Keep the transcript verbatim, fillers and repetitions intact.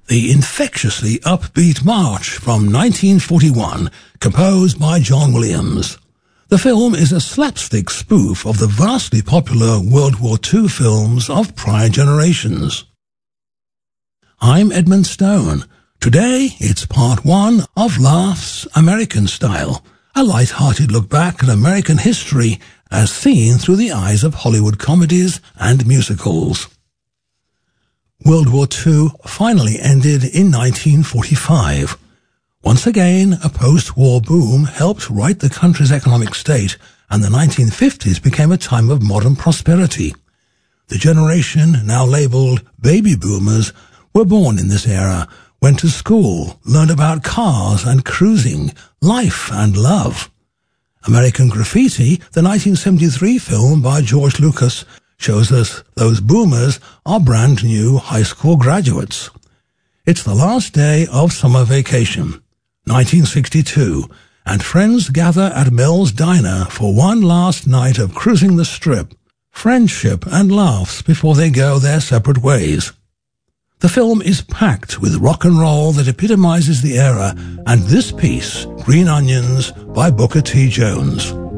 the infectiously upbeat march from nineteen forty-one, composed by John Williams. The film is a slapstick spoof of the vastly popular World War Two films of prior generations. I'm Edmund Stone. Today, it's part one of Laughs American Style, a light-hearted look back at American history as seen through the eyes of Hollywood comedies and musicals. World War Two finally ended in nineteen forty-five. Once again, a post-war boom helped right the country's economic state, and the nineteen fifties became a time of modern prosperity. The generation, now labelled baby boomers, were born in this era, went to school, learned about cars and cruising, life and love. American Graffiti, the nineteen seventy-three film by George Lucas, shows us those boomers are brand new high school graduates. It's the last day of summer vacation, nineteen sixty-two, and friends gather at Mel's Diner for one last night of cruising the strip, friendship and laughs before they go their separate ways. The film is packed with rock and roll that epitomizes the era, and this piece, Green Onions by Booker T. Jones.